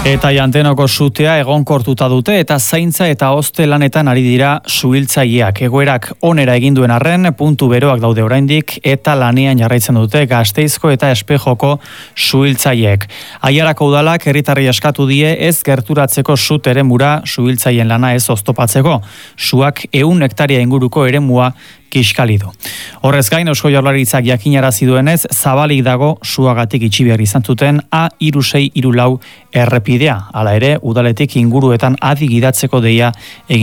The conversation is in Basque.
Eta Jantenoko sutea egonkortuta dute eta zaintza eta hozte lanetan ari dira suhiltzaileak. Egoerak onera egin duen arren, puntu beroak daude oraindik eta lanean jarraitzen dute Gasteizko eta Espejoko suhiltzaileek. Aiarako udalak herritarrei eskatu die ez gerturatzeko sut eremura suhiltzaileen lana ez oztopatzeko. Suak 100 hektaria inguruko eremua kiskali du. Horrez gain, Eusko Jaurlaritzak jakinarazi duenez, zabalik dago suagatik itxi behar izan zuten A3634 errepidea. Hala ere, udaletik inguruetan adi gidatzeko deia egin